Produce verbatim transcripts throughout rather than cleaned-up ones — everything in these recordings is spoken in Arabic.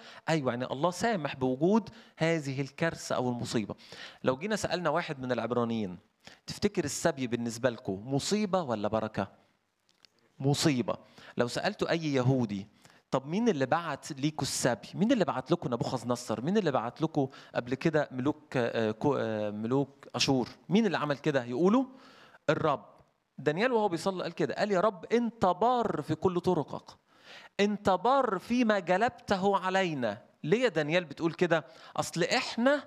أيوة، يعني الله سامح بوجود هذه الكارثة أو المصيبة. لو جينا سألنا واحد من العبرانيين، تفتكر السبي بالنسبة لكم مصيبة ولا بركة؟ مصيبة. لو سألتوا أي يهودي، طب مين اللي بعت ليكوا السبي؟ مين اللي بعت لكم نبوخذ نصر؟ مين اللي بعت لكم قبل كده ملوك ملوك أشور؟ مين اللي عمل كده؟ يقولوا الرب. دانيال وهو بيصلي قال كده، قال يا رب أنت بار في كل طرقك، أنت بار فيما جلبته علينا. ليه يا دانيال بتقول كده؟ أصل إحنا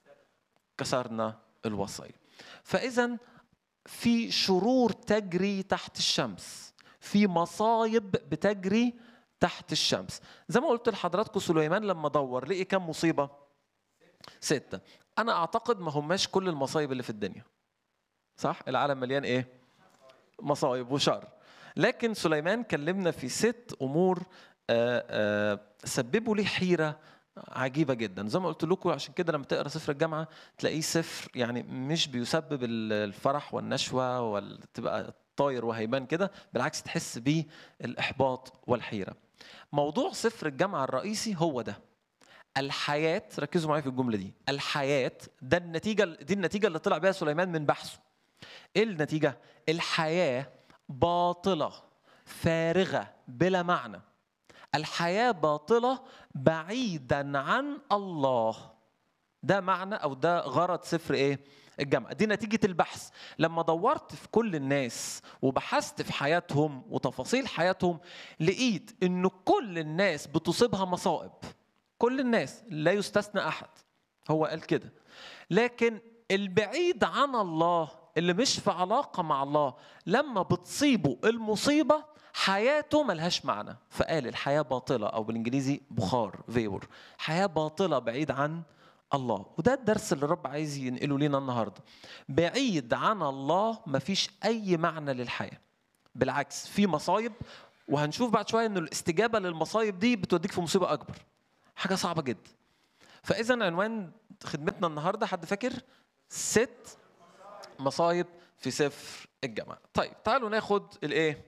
كسرنا الوصية. فإذا في شرور تجري تحت الشمس، في مصايب بتجري تحت الشمس. زي ما قلت لحضراتكم، سليمان لما دور لقي كم مصيبة؟ ستة. أنا أعتقد ما هماش كل المصايب اللي في الدنيا، صح؟ العالم مليان إيه؟ مصايب وشر. لكن سليمان كلمنا في ست أمور آآ آآ سببوا لي حيرة عجيبة جدا. زي ما قلت لكم، عشان كده لما تقرأ سفر الجامعة تلاقيه سفر يعني مش بيسبب الفرح والنشوة وتبقى طاير وهيبان كده، بالعكس تحس بيه الإحباط والحيرة. موضوع سفر الجامعة الرئيسي هو ده، الحياة. ركزوا معايا في الجملة دي، الحياة. ده النتيجة، دي النتيجة اللي طلع بها سليمان من بحثه. ايه النتيجة؟ الحياة باطلة فارغة بلا معنى. الحياة باطلة بعيدا عن الله. ده معنى أو ده غرض سفر إيه؟ الجامعة. دي نتيجة البحث. لما دورت في كل الناس وبحثت في حياتهم وتفاصيل حياتهم، لقيت إنه كل الناس بتصيبها مصائب. كل الناس لا يستثنى أحد، هو قال كده. لكن البعيد عن الله، اللي مش في علاقة مع الله، لما بتصيبه المصيبة حياته ملهاش معنى. فقال الحياة باطلة، أو بالإنجليزي بخار فيور، حياة باطلة بعيد عن الله. وده الدرس اللي الرب عايز ينقله لنا النهاردة. بعيد عن الله مفيش أي معنى للحياة، بالعكس في مصايب. وهنشوف بعد شوية أن الاستجابة للمصايب دي بتوديك في مصيبة أكبر، حاجة صعبة جدا. فإذا عنوان خدمتنا النهاردة، حد فاكر؟ ست مصايب في سفر الجامعة. طيب تعالوا ناخد الايه؟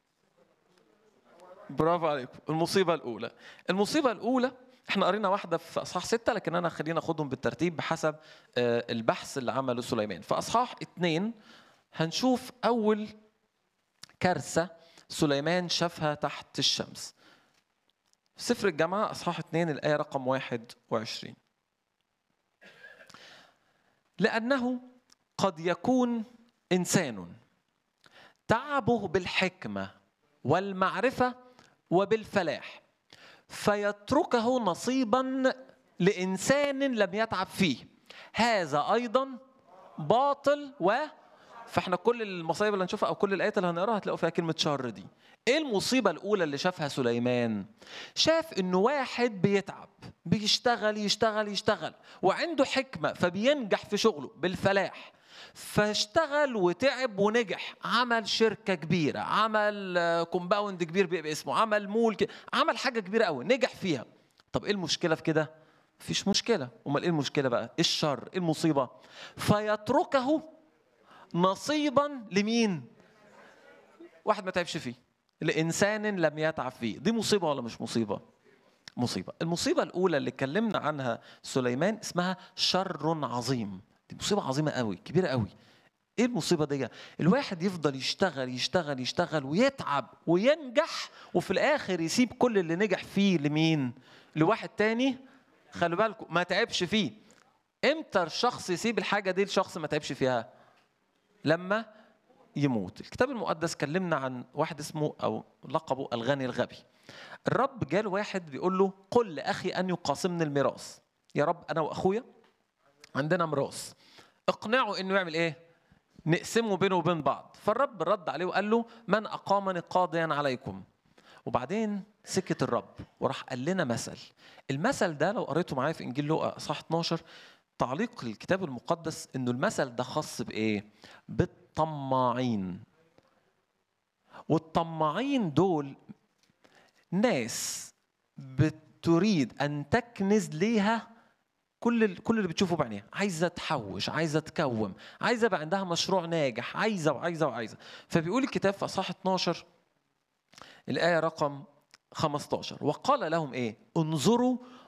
برافو عليكم. المصيبة الأولى. المصيبة الأولى احنا قرينا واحدة في أصحاح ستة، لكن أنا خلينا أخدهم بالترتيب بحسب البحث اللي عمله سليمان. في أصحاح اتنين هنشوف أول كارثة سليمان شافها تحت الشمس. في سفر الجامعة أصحاح اتنين الآية رقم واحد وعشرين. لأنه قد يكون إنسان تعبه بالحكمة والمعرفة وبالفلاح، فيتركه نصيبا لإنسان لم يتعب فيه، هذا أيضا باطل. و فاحنا كل المصايب اللي هنشوفها أو كل الآيات اللي هنقراها هتلاقوا فيها كلمة شر دي. إيه المصيبة الأولى اللي شافها سليمان؟ شاف إنه واحد بيتعب، بيشتغل يشتغل يشتغل وعنده حكمة فبينجح في شغله بالفلاح، فاشتغل وتعب ونجح، عمل شركة كبيرة، عمل كومباوند كبير بيبقى اسمه، عمل مول ك... عمل حاجة كبيرة قوي نجح فيها. طب ايه المشكلة في كده؟ مفيش مشكلة. امال ايه المشكلة بقى؟ ايه الشر؟ ايه المصيبة؟ فيتركه نصيبا لمين؟ واحد ما تعبش فيه، لإنسان لم يتعب فيه. دي مصيبة ولا مش مصيبة؟ مصيبة. المصيبة الأولى اللي اتكلمنا عنها سليمان اسمها شر عظيم. دي مصيبة عظيمة قوي، كبيرة قوي. ايه المصيبة دي؟ الواحد يفضل يشتغل يشتغل يشتغل ويتعب وينجح، وفي الآخر يسيب كل اللي نجح فيه لمين؟ لواحد تاني. خلوا بالكم، ما تعبش فيه. امتى الشخص يسيب الحاجة دي لشخص ما تعبش فيها؟ لما يموت. الكتاب المقدس كلمنا عن واحد اسمه أو لقبه الغني الغبي. الرب جال واحد بيقول له قل لأخي أن يقاسمني الميراث. يا رب أنا وأخويا عندنا ميراث، اقنعه إنه يعمل إيه؟ نقسمه بينه وبين بعض. فالرب رد عليه وقال له من أقامني قاضيا عليكم. وبعدين سكت الرب وراح قال لنا مثل. المثل ده لو قريته معايا في إنجيل لوقا اصحاح اتناشر، تعليق الكتاب المقدس إنه المثل ده خاص بإيه؟ بالطماعين. والطماعين دول ناس بتريد أن تكنز ليها كل كل اللي بتشوفه بعينيها، عايزة تحوش، عايزة تكوم، عايزة بقى عندها مشروع ناجح، عايزة وعايزة وعايزة. فبيقول الكتاب في اصحاح اتناشر الآية رقم خمستاشر وقال لهم ايه؟ انظروا